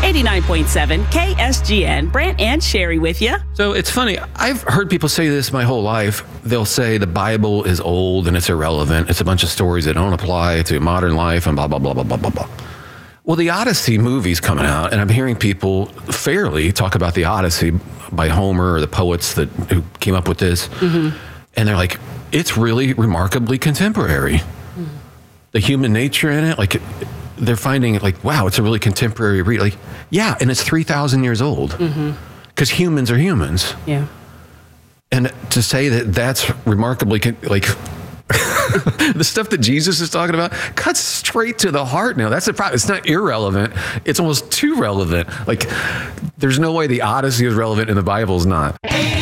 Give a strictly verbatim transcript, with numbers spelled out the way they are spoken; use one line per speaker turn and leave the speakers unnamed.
eighty-nine point seven K S G N. Brant and Sherry with you.
So it's funny. I've heard people say this my whole life. They'll say the Bible is old and it's irrelevant. It's a bunch of stories that don't apply to modern life and blah, blah, blah, blah, blah, blah, blah. Well, the Odyssey movie's coming out, and I'm hearing people fairly talk about the Odyssey by Homer or the poets that who came up with this. Mm-hmm. And they're like, it's really remarkably contemporary. Mm-hmm. The human nature in it, like they're finding it like, wow, it's a really contemporary read. Like, yeah, and it's three thousand years old. Mm-hmm. Because humans are humans.
Yeah.
And to say that that's remarkably, like, the stuff that Jesus is talking about cuts straight to the heart now. That's the problem. It's not irrelevant. It's almost too relevant. Like, there's no way the Odyssey is relevant and the Bible's not.